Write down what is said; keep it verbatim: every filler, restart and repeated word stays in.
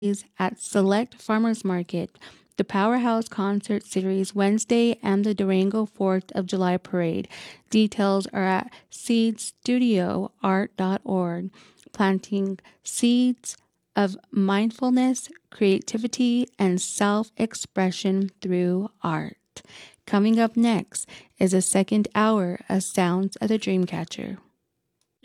at Select Farmers Market, the Powerhouse Concert Series Wednesday, and the Durango fourth of July Parade. Details are at seed studio art dot org. Planting seeds of mindfulness, creativity, and self-expression through art. Coming up next is a second hour of Sounds of the Dreamcatcher.